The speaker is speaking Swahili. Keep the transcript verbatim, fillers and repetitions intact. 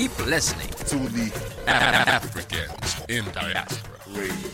Keep listening to the Africans in Diaspora Radio.